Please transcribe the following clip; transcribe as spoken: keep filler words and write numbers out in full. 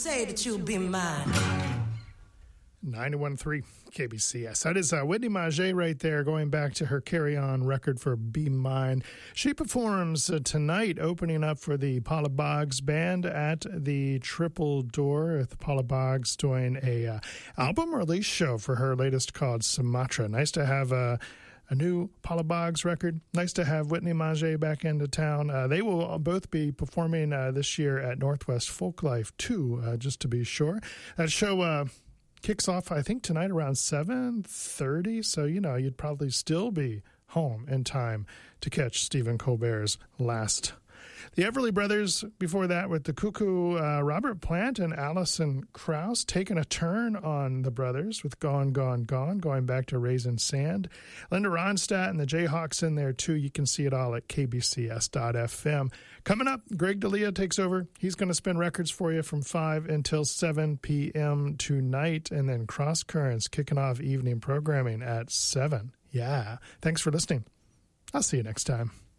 Say that you'll be mine. ninety-one point three K B C S. That is uh, Whitney Maget right there, going back to her carry-on record for Be Mine. She performs uh, tonight, opening up for the Paula Boggs Band at the Triple Door, with Paula Boggs doing a uh, album release show for her latest called Sumatra. Nice to have uh, a new Paula Boggs record. Nice to have Whitney Maget back into town. Uh, they will both be performing uh, this year at Northwest Folklife two, uh, just to be sure. That show... Uh, Kicks off, I think, tonight around seven thirty, so, you know, you'd probably still be home in time to catch Stephen Colbert's last. The Everly Brothers, before that, with the Cuckoo, uh, Robert Plant and Alison Krauss, taking a turn on the Brothers with Gone, Gone, Gone, going back to Raisin Sand. Linda Ronstadt and the Jayhawks in there, too. You can see it all at k b c s dot f m. Coming up, Greg D'Elia takes over. He's going to spin records for you from five until seven p.m. tonight, and then Cross Currents kicking off evening programming at seven. Yeah. Thanks for listening. I'll see you next time.